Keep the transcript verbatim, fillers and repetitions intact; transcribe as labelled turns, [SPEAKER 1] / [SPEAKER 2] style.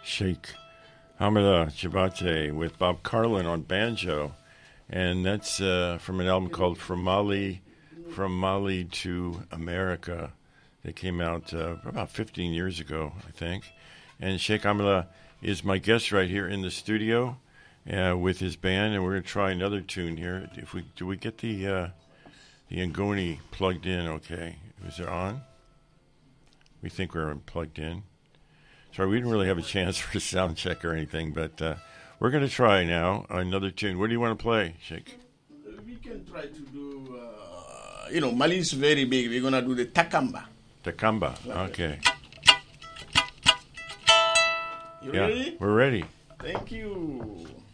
[SPEAKER 1] Sheikh Hamida Jabate with Bob Carlin on banjo. And that's uh, from an album called From Mali, From Mali to America. That came out uh, about fifteen years ago, I think. And Sheikh Hamida is my guest right here in the studio uh, with his band, and we're going to try another tune here. If we do we get the uh, the Ngoni plugged in? Okay, is it on? We think we're plugged in. Sorry, we didn't really have a chance for a sound check or anything, but uh, we're going to try now another tune. What do you want to play, Sheikh?
[SPEAKER 2] We can try to do, uh, you know, Mali is very big. We're going to do the Takamba.
[SPEAKER 1] Takamba, okay.
[SPEAKER 2] You
[SPEAKER 1] yeah,
[SPEAKER 2] ready?
[SPEAKER 1] We're ready.
[SPEAKER 2] Thank you.